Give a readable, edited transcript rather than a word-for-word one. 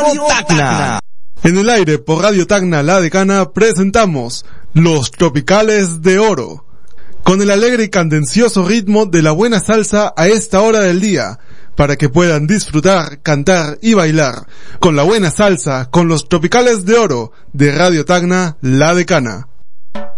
Tacna. En el aire por Radio Tacna La Decana presentamos Los Tropicales de Oro, con el alegre y candencioso ritmo de la buena salsa a esta hora del día, para que puedan disfrutar, cantar y bailar con la buena salsa, con Los Tropicales de Oro de Radio Tacna La Decana.